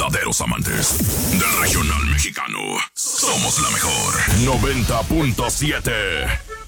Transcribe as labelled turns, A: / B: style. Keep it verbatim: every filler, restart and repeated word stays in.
A: verdaderos amantes del regional mexicano. Somos la mejor. noventa punto siete